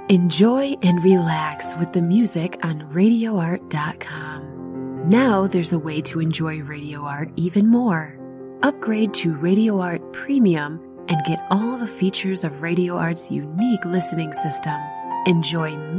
Enjoy and relax with the music on RadioArt.com. Now there's a way to enjoy Radio Art even more. Upgrade to Radio Art Premium and get all the features of Radio Art's unique listening system. Enjoy